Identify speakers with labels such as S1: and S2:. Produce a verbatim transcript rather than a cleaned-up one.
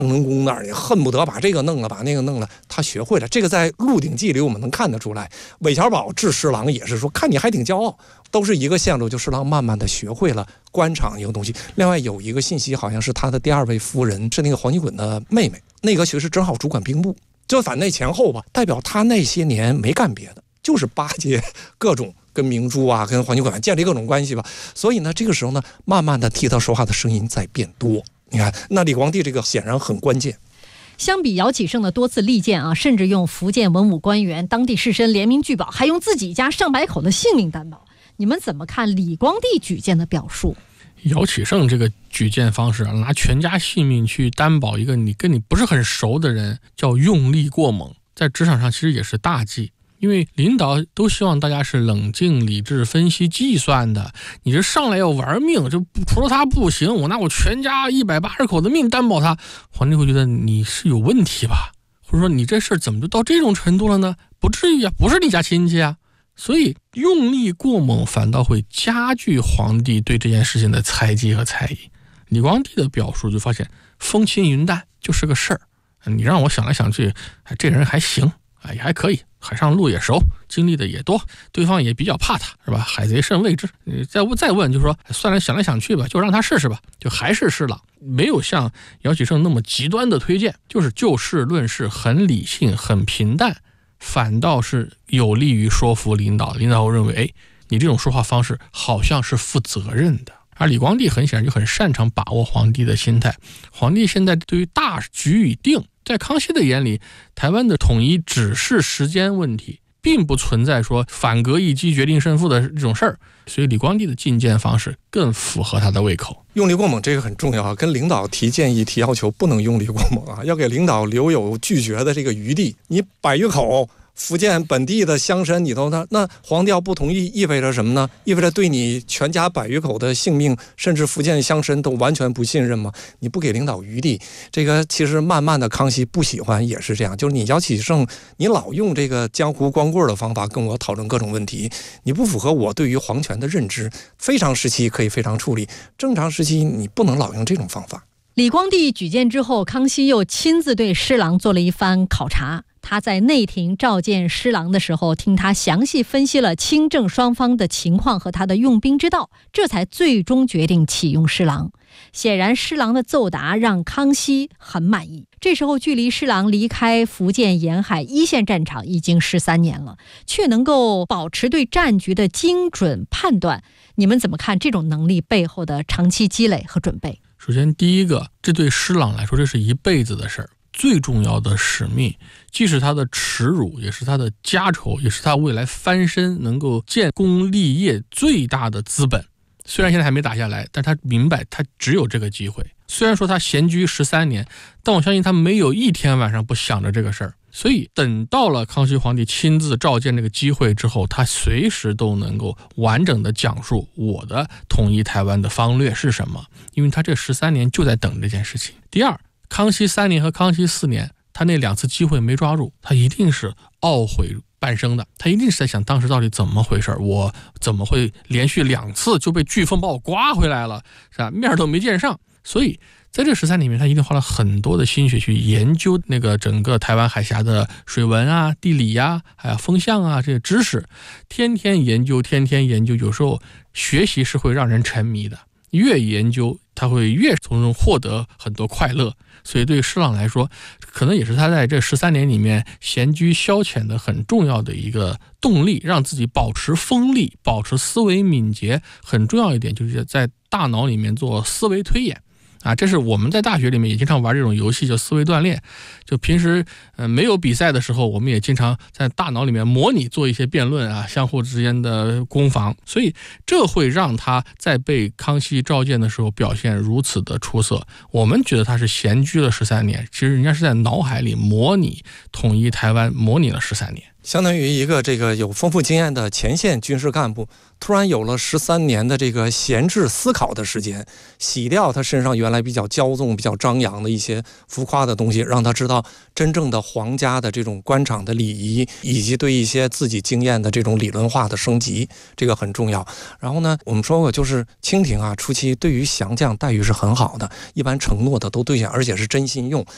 S1: 能工那儿，你恨不得把这个弄了，把那个弄了，他学会了。这个在《鹿鼎记》里我们能看得出来。韦小宝治侍郎也是说，看你还挺骄傲，都是一个线路，就侍郎慢慢的学会了官场一个东西。另外有一个信息，好像是他的第二位夫人是那个黄金衮的妹妹，内阁学士正好主管兵部，就反内前后吧，代表他那些年没干别的，就是巴结各种跟明珠啊，跟黄金衮建立各种关系吧。所以呢，这个时候呢，慢慢的替他说话的声音在变多。你看，那李光地这个显然很关键。
S2: 相比姚启圣的多次力荐啊，甚至用福建文武官员、当地士绅联名拒保，还用自己家上百口的性命担保，你们怎么看李光地举荐的表述？
S3: 姚启圣这个举荐方式，拿全家性命去担保一个你跟你不是很熟的人，叫用力过猛，在职场上其实也是大忌。因为领导都希望大家是冷静、理智、分析、计算的。你这上来要玩命，就除了他不行，我拿我全家一百八十口的命担保他，皇帝会觉得你是有问题吧？或者说你这事儿怎么就到这种程度了呢？不至于啊，不是你家亲戚啊。所以用力过猛反倒会加剧皇帝对这件事情的猜忌和猜疑。李光地的表述就发现风轻云淡就是个事儿，你让我想来想去，这人还行，也还可以，海上路也熟，经历的也多，对方也比较怕他，是吧？海贼甚未知。你再再问，就说算了，想来想去吧，就让他试试吧，就还是侍郎，没有像姚启圣那么极端的推荐，就是就事论事，很理性，很平淡，反倒是有利于说服领导。领导会认为，哎，你这种说话方式好像是负责任的。而李光地很显然就很擅长把握皇帝的心态。皇帝现在对于大局已定，在康熙的眼里，台湾的统一只是时间问题，并不存在说反戈一击决定胜负的这种事儿。所以李光地的进谏方式更符合他的胃口。
S1: 用力过猛这个很重要啊，跟领导提建议、提要求不能用力过猛啊，要给领导留有拒绝的这个余地。你百余口福建本地的乡绅里头呢，那皇帝要不同意，意味着什么呢？意味着对你全家百余口的性命，甚至福建乡绅都完全不信任吗？你不给领导余地，这个其实慢慢的康熙不喜欢也是这样，就是你姚启圣，你老用这个江湖光棍的方法跟我讨论各种问题，你不符合我对于皇权的认知。非常时期可以非常处理，正常时期你不能老用这种方法。
S2: 李光地举荐之后，康熙又亲自对施琅做了一番考察。他在内廷召见施琅的时候，听他详细分析了清正双方的情况和他的用兵之道，这才最终决定启用施琅。显然施琅的奏答让康熙很满意。这时候距离施琅离开福建沿海一线战场已经十三年了，却能够保持对战局的精准判断。你们怎么看这种能力背后的长期积累和准备？
S3: 首先第一个，这对施琅来说这是一辈子的事儿，最重要的使命，既是他的耻辱，也是他的家仇，也是他未来翻身能够建功立业最大的资本。虽然现在还没打下来，但他明白他只有这个机会。虽然说他闲居十三年，但我相信他没有一天晚上不想着这个事儿。所以等到了康熙皇帝亲自召见这个机会之后，他随时都能够完整的讲述我的统一台湾的方略是什么，因为他这十三年就在等这件事情。第二，康熙三年和康熙四年，他那两次机会没抓住，他一定是懊悔半生的，他一定是在想当时到底怎么回事，我怎么会连续两次就被飓风把我刮回来了，是吧？面都没见上。所以在这十三年里面，他一定花了很多的心血去研究那个整个台湾海峡的水文啊、地理啊、还有风向啊这些知识，天天研究，天天研究。有时候学习是会让人沉迷的，越研究他会越从中获得很多快乐。所以对于施琅来说，可能也是他在这十三年里面闲居消遣的很重要的一个动力，让自己保持锋利，保持思维敏捷。很重要一点就是在大脑里面做思维推演啊，这是我们在大学里面也经常玩这种游戏，叫思维锻炼。就平时呃没有比赛的时候，我们也经常在大脑里面模拟做一些辩论啊，相互之间的攻防，所以这会让他在被康熙召见的时候表现如此的出色。我们觉得他是闲居了十三年，其实人家是在脑海里模拟统一台湾，模拟了十三年。
S1: 相当于一个这个有丰富经验的前线军事干部，突然有了十三年的这个闲置思考的时间，洗掉他身上原来比较骄纵、比较张扬的一些浮夸的东西，让他知道真正的皇家的这种官场的礼仪，以及对一些自己经验的这种理论化的升级，这个很重要。然后呢，我们说过，就是清廷啊初期对于降将待遇是很好的，一般承诺的都兑现，而且是真心用。